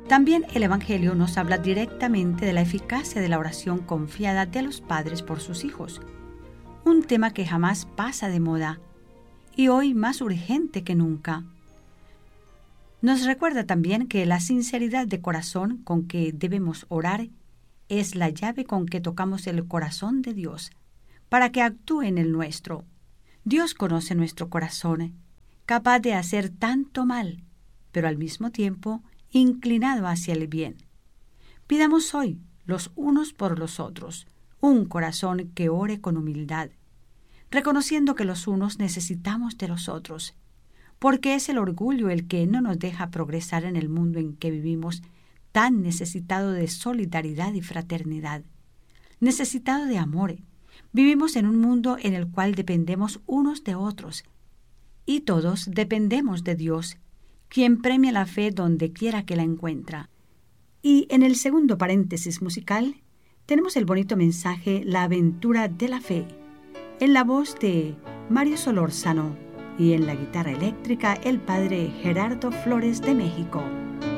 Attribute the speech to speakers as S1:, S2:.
S1: También el Evangelio nos habla directamente de la eficacia de la oración confiada de los padres por sus hijos, un tema que jamás pasa de moda y hoy más urgente que nunca. Nos recuerda también que la sinceridad de corazón con que debemos orar es la llave con que tocamos el corazón de Dios para que actúe en el nuestro. Dios conoce nuestro corazón, capaz de hacer tanto mal, pero al mismo tiempo inclinado hacia el bien. Pidamos hoy, los unos por los otros, un corazón que ore con humildad, reconociendo que los unos necesitamos de los otros, porque es el orgullo el que no nos deja progresar en el mundo en que vivimos, tan necesitado de solidaridad y fraternidad, necesitado de amor. Vivimos en un mundo en el cual dependemos unos de otros, y todos dependemos de Dios, quien premia la fe donde quiera que la encuentra. Y en el segundo paréntesis musical tenemos el bonito mensaje La aventura de la fe, en la voz de Mario Solórzano y en la guitarra eléctrica el padre Gerardo Flores de México.